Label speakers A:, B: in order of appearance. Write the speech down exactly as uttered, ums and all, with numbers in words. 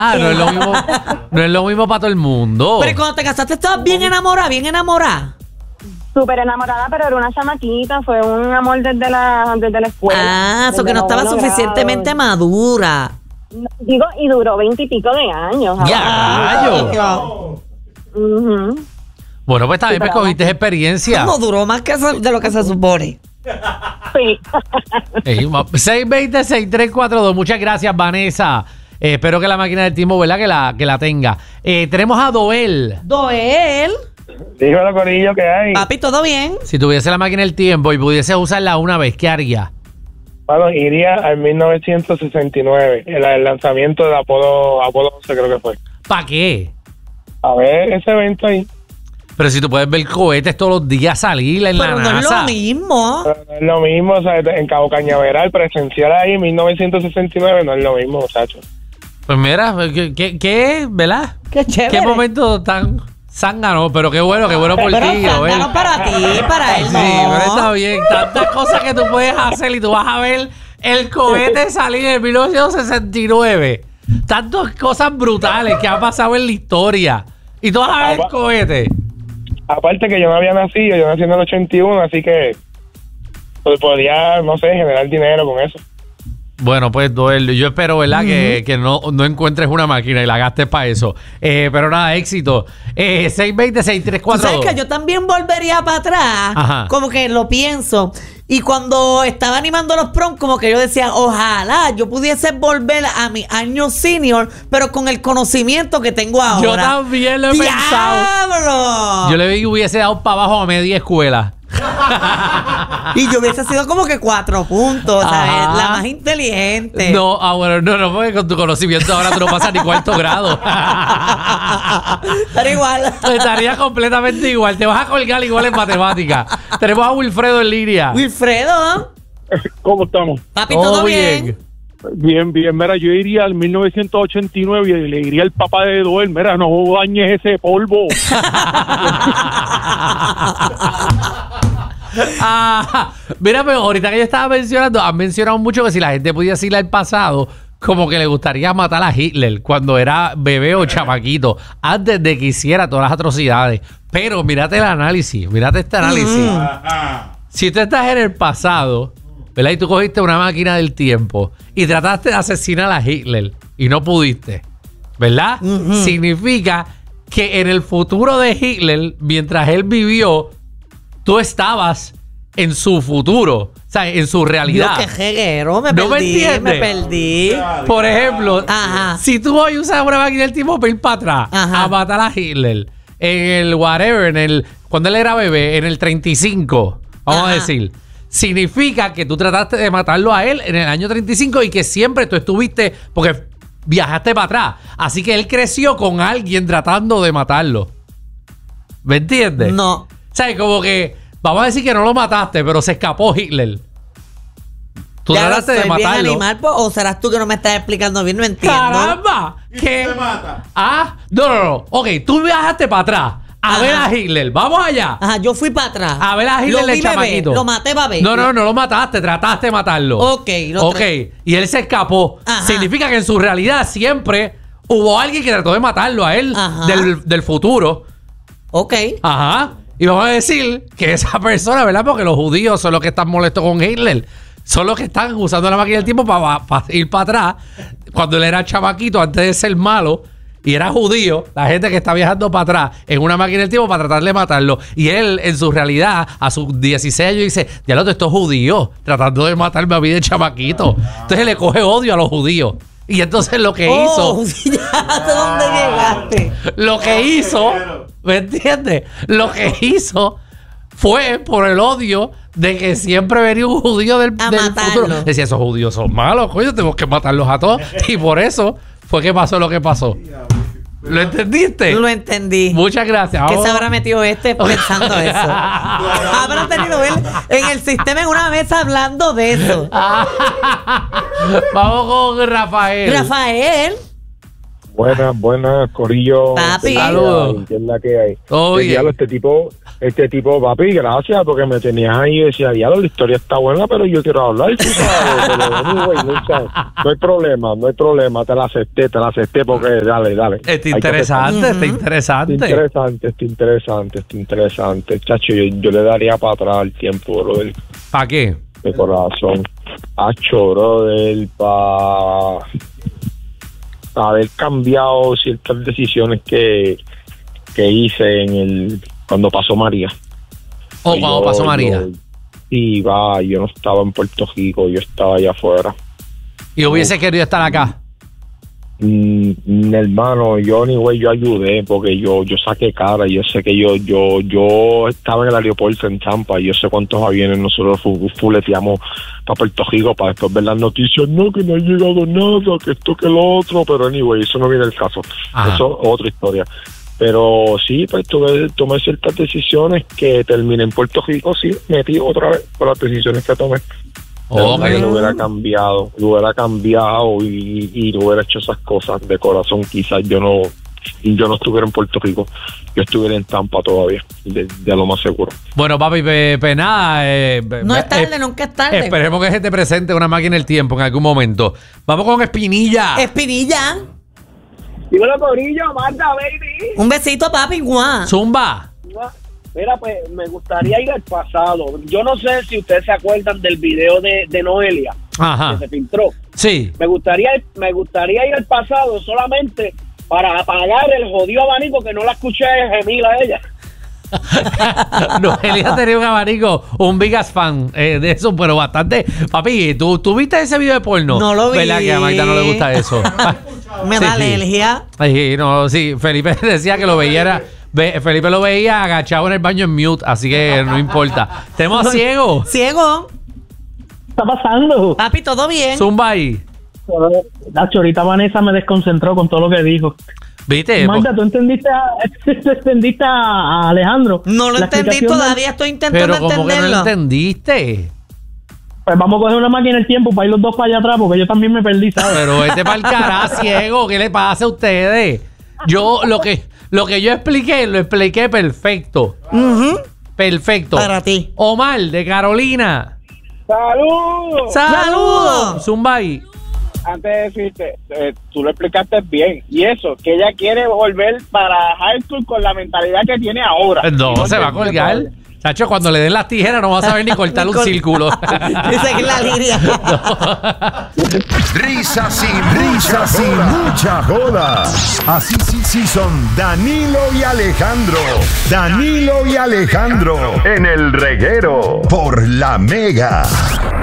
A: Ah, no es lo mismo, no es lo mismo para todo el mundo.
B: Pero cuando te casaste estabas bien enamorada, bien enamorada.
C: Súper enamorada, pero era una chamaquita, fue un amor desde la, desde la escuela.
B: Ah, eso
C: desde
B: que no estaba
C: noveno
B: suficientemente
C: grado.
B: madura.
C: Digo, y duró veintipico de años.
A: ¡Ya,
B: Yo.
C: Uh-huh.
A: Bueno, pues también me cogiste experiencia.
B: ¿Cómo duró más que eso- de lo que se supone?
C: Sí.
A: Ey, ma- seis dos cero, seis tres cuatro dos. Muchas gracias, Vanessa. Eh, espero que la máquina del tiempo, ¿verdad? Que la, que la tenga. Eh, tenemos a Doel.
B: Doel.
D: Dímelo, corillo, ¿qué hay?
B: Papi, ¿todo bien?
A: Si tuviese la máquina del tiempo y pudiese usarla una vez, ¿qué haría?
D: Bueno, iría al mil novecientos sesenta y nueve, el, el lanzamiento de Apolo, Apolo once creo que fue.
A: ¿Para qué?
D: A ver ese evento ahí.
A: Pero si tú puedes ver cohetes todos los días salir en
B: Pero
A: la
B: no es
A: NASA.
B: lo mismo.
D: Pero no es lo mismo, o sea, en Cabo Cañaveral, presencial ahí, mil novecientos sesenta y nueve, no es lo mismo, muchachos.
A: Pues mira, ¿qué, qué, qué verdad?
B: Qué chévere.
A: ¿Qué momento tan zángano? Pero qué bueno, qué bueno por
B: Pero
A: ti, Doel.
B: zángano para ti, para él
A: Sí,
B: no.
A: pero está bien. Tantas cosas que tú puedes hacer y tú vas a ver el cohete salir en mil novecientos sesenta y nueve. Tantas cosas brutales que ha pasado en la historia. Y tú vas a ver el cohete.
D: Aparte que yo no había nacido, yo nací en el ochenta y uno, así que pues, podría, no sé, generar dinero con eso.
A: Bueno, pues Doel, yo espero, ¿verdad? Uh-huh. Que, que no, no encuentres una máquina y la gastes para eso. Eh, pero nada, éxito. Eh, seis dos cero, seis tres cuatro dos.
B: ¿Sabes que yo también volvería para atrás?
A: Ajá.
B: Como que lo pienso. Y cuando estaba animando los prom, como que yo decía, ojalá yo pudiese volver a mi año senior, pero con el conocimiento que tengo ahora.
A: Yo también lo he
B: ¡Diablo!
A: pensado. Yo le hubiese dado para abajo a media escuela.
B: Y yo hubiese sido como que cuatro puntos, ¿sabes?
A: Ajá.
B: La más inteligente.
A: No, ah, bueno, no, no, porque con tu conocimiento ahora tú no pasas ni cuarto grado.
B: Pero igual.
A: Estaría completamente igual. Te vas a colgar igual en matemáticas. Tenemos a Wilfredo en línea.
B: Wilfredo.
E: ¿Cómo estamos?
B: Papi, ¿todo
A: Todo
B: bien?
A: bien.
E: Bien, bien. Mira, yo iría al mil novecientos ochenta y nueve y le diría al papá de Doel, mira, no dañes ese polvo.
A: Ah, mira, pero ahorita que yo estaba mencionando, han mencionado mucho que si la gente pudiese ir al pasado, como que le gustaría matar a Hitler cuando era bebé o chamaquito, antes de que hiciera todas las atrocidades. Pero mírate el análisis, mírate este análisis.
B: Mm.
A: Si tú estás en el pasado, ¿verdad? Y tú cogiste una máquina del tiempo y trataste de asesinar a Hitler y no pudiste, ¿verdad?
B: Mm-hmm.
A: Significa que en el futuro de Hitler, mientras él vivió, tú estabas en su futuro, o sea, en su realidad.
B: Dios, qué jeguero, me
A: ¿No me
B: perdí,
A: entiendes?
B: me perdí.
A: Por ejemplo,
B: Ajá.
A: si tú hoy usas una máquina del tiempo para ir para atrás
B: Ajá.
A: a matar a Hitler, en el whatever, en el cuando él era bebé, en el treinta y cinco, vamos
B: Ajá.
A: a decir, significa que tú trataste de matarlo a él en el año treinta y cinco y que siempre tú estuviste, porque viajaste para atrás. Así que él creció con alguien tratando de matarlo. ¿Me entiendes?
B: No.
A: O sea, como que, vamos a decir que no lo mataste, pero se escapó Hitler. Tú
B: Ya lo
A: trataste de
B: soy bien
A: matarlo.
B: animal, pues, o serás tú que no me estás explicando bien, no entiendo.
A: ¡Caramba! ¿Qué?
F: se mata?
A: Ah, no, no, no. Ok, tú viajaste para atrás a
B: Ajá.
A: ver a Hitler. Vamos allá.
B: Ajá, yo fui para atrás.
A: A ver a Hitler
B: Lo vi
A: el
B: bebé,
A: chamaquito.
B: Lo maté, bebé.
A: No, no, no lo mataste, trataste de matarlo.
B: Ok, lo
A: Ok,
B: tra-
A: y él se escapó.
B: Ajá.
A: Significa que en su realidad siempre hubo alguien que trató de matarlo a él
B: Ajá.
A: del, del futuro.
B: Ok.
A: Ajá. Y vamos a decir que esa persona, ¿verdad? Porque los judíos son los que están molestos con Hitler. Son los que están usando la máquina del tiempo para ir para atrás. Cuando él era chamaquito, antes de ser malo, y era judío, la gente que está viajando para atrás en una máquina del tiempo para tratar de matarlo. Y él, en su realidad, a sus dieciséis años, dice: ya lo estos judíos tratando de matarme a mí de chamaquito. Entonces le coge odio a los judíos. Y entonces lo que
B: Oh,
A: hizo...
B: ya, ¿hasta dónde llegaste?
A: Lo que hizo, ¿me entiendes? Lo que hizo fue por el odio de que siempre venía un judío del,
B: A
A: del
B: matarlo.
A: futuro. Decía, esos judíos son malos, coño, tenemos que matarlos a todos. Y por eso fue que pasó lo que pasó. ¿Lo entendiste?
B: Lo entendí.
A: Muchas gracias.
B: ¿Qué
A: Vamos.
B: se habrá metido este pensando eso? Habrá tenido él en el sistema en una mesa hablando de eso.
A: Vamos con Rafael.
B: Rafael.
D: Buenas, buenas, corillo.
B: Papi.
A: Saludos.
D: ¿Qué es la que hay?
A: Todo
D: El
A: bien.
D: diablo, este tipo, Este tipo, papi, gracias, porque me tenías ahí y decía, diablo, la historia está buena, pero yo quiero hablar, tú sabes, pero anyway, no, no hay problema, no hay problema, te la acepté, te la acepté, porque dale, dale.
A: Está
D: Hay que
A: interesante, está interesante.
D: Está interesante, está interesante, está interesante. Chacho, yo, yo le daría para atrás el tiempo, brother.
A: ¿Para qué?
D: De corazón. Hacho, brother, para haber cambiado ciertas decisiones que, que hice en el cuando pasó María.
A: ¿O cuando
D: Yo-
A: pasó María?
D: yo- Sí, va, yo no estaba en Puerto Rico, yo estaba allá afuera.
A: Y hubiese querido estar acá.
D: Mm, mm, hermano, yo ni güey, yo ayudé porque yo yo saqué cara, yo sé que yo yo yo estaba en el aeropuerto en Tampa, yo sé cuántos aviones nosotros fu- fuleteamos para Puerto Rico para después ver las noticias, no, que no ha llegado nada, que esto, que lo otro, pero anyway, eso no viene el caso,
A: Ajá.
D: eso es otra historia. Pero sí, pues tuve, tomé ciertas decisiones que terminé en Puerto Rico, sí, metí otra vez por las decisiones que tomé. Pero
A: Ok.
D: no, lo hubiera cambiado, lo hubiera cambiado y, y no hubiera hecho esas cosas de corazón. Quizás yo no yo no estuviera en Puerto Rico, yo estuviera en Tampa todavía, de, de lo más seguro.
A: Bueno, papi, pues pues nada. eh,
B: No es tarde,
A: eh,
B: nunca es tarde.
A: Esperemos que se te presente una máquina del tiempo en algún momento. Vamos con Espinilla.
B: Espinilla.
F: Dímelo, Corillo, Marta, baby.
B: Un besito, papi, guau.
A: Zumba.
F: Mira, pues me gustaría ir al pasado. Yo no sé si ustedes se acuerdan del video de, de Noelia
A: Ajá.
F: que se filtró.
A: Sí.
F: Me gustaría, me gustaría ir al pasado solamente para apagar el jodido abanico que no la escuché gemir a ella.
A: Noelia tenía un abanico, un bigas fan eh, de eso, pero bastante. Papi, ¿tú, ¿tú viste ese video de porno?
B: No lo vi.
A: ¿Verdad que a Maita no le gusta eso?
B: Me
A: Sí,
B: da
A: sí.
B: alergia.
A: Ay, no, sí, Felipe decía que lo veía, era- ve- Felipe lo veía agachado en el baño en mute, así que no importa. Tenemos a Ciego.
B: Ciego.
G: ¿Qué está pasando?
B: Papi, ¿todo bien?
A: Zumba ahí.
G: Nacho, ahorita Vanessa me desconcentró con todo lo que dijo.
A: ¿Viste?
G: Magda, ¿tú entendiste a, ¿tú entendiste a Alejandro?
B: No lo
G: La
B: entendí
G: explicación de-
B: todavía, estoy intentando
A: Pero como que no lo
B: entenderlo.
A: entendiste.
G: Pues vamos a coger una máquina del tiempo para ir los dos para allá atrás, porque yo también me perdí, ¿sabes?
A: Pero vete para el cara, Ciego. ¿Qué le pasa a ustedes? Yo lo que, lo que yo expliqué, lo expliqué perfecto.
B: Ujú.
A: Perfecto.
B: Para ti.
A: Omar, de Carolina.
F: ¡Saludos!
B: ¡Saludos!
A: Zumba ahí.
F: Antes de decirte, eh, tú lo explicaste bien. Y eso, que ella quiere volver para high school con la mentalidad que tiene ahora.
A: No,
F: Y
A: se va a
F: entiende
A: colgar.
F: todavía.
A: Chacho, cuando le den las tijeras no va a saber ni cortar un
B: Col-
A: círculo.
B: Dice que es la línea.
H: Risas y risas y mucha joda. Así sí, sí son Danilo y Alejandro. Danilo y Alejandro en el reguero por la Mega.